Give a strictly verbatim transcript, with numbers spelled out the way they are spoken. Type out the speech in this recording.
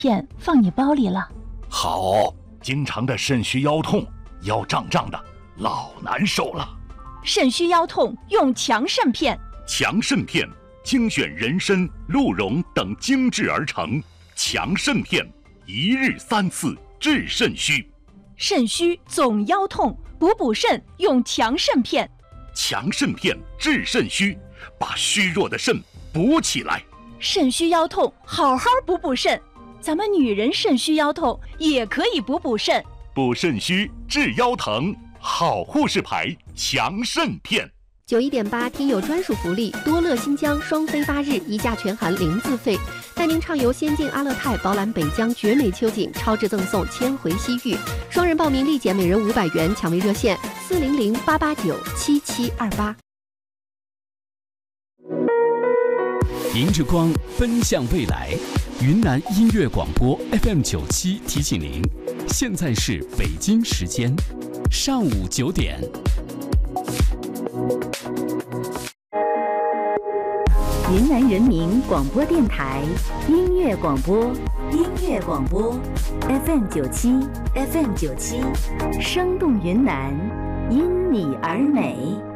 片放你包里了。 好，经常的肾虚腰痛，腰胀胀的，老难受了。 肾虚腰痛用强肾片。 强肾片精选人参、鹿茸等精制而成，强肾片一日三次治肾虚。 肾虚总腰痛，补补肾用强肾片。 强肾片治肾虚，把虚弱的肾补起来。 肾虚腰痛，好好补补肾。咱们女人肾虚腰痛也可以补补肾。 补肾虚治腰疼，好护士牌强肾片。 九一点八听友专属福利，多乐新疆双飞八日，一价全含零自费，带您畅游仙境阿勒泰，饱览北疆绝美秋景，超值赠送千回西域。双人报名立减每人五百元，抢位热线四零零八八九七七二八。 迎着光，奔向未来。云南音乐广播 F M 九七提醒您，现在是北京时间上午九点。 云南人民广播电台音乐广播，音乐广播 F M 九七 F M 九七，生动云南，因你而美。